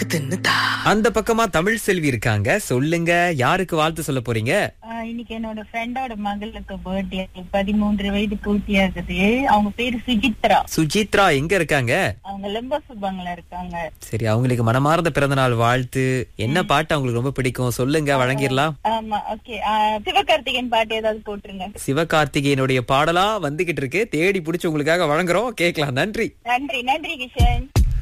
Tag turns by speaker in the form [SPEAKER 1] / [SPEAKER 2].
[SPEAKER 1] அந்த பக்கமா தமிழ் செல்வி இருக்காங்க. சொல்லுங்க, யாருக்கு வாழ்த்து சொல்ல போறீங்க?
[SPEAKER 2] இன்னைக்கு என்னோட ஃப்ரெண்டோட மகளுக்கு பர்த்டே. 13 வயது பூர்த்தி ஆகுது. அவங்க பேரு சுஜித்ரா.
[SPEAKER 1] சுஜித்ரா எங்க இருக்காங்க?
[SPEAKER 2] அவங்க லெம்பசுபாங்கல இருக்காங்க.
[SPEAKER 1] சரி, அவங்களுக்கு மனமார்ந்த பிறந்தநாள் வாழ்த்து. என்ன பாட்டு அவங்களுக்கு ரொம்ப பிடிக்கும் சொல்லுங்க, வழங்கிடலாம்.
[SPEAKER 2] ஆமா, ஓகே. சிவகார்த்திகேயன் பாட்டு ஏதாவது போட்டுருங்க.
[SPEAKER 1] சிவகார்த்திகேயனுடைய பாடலா வந்துகிட்டு இருக்கு. தேடி பிடிச்சு உங்களுக்காக வழங்குறோம், கேட்கலாம். நன்றி.
[SPEAKER 2] நன்றி கிஷன்.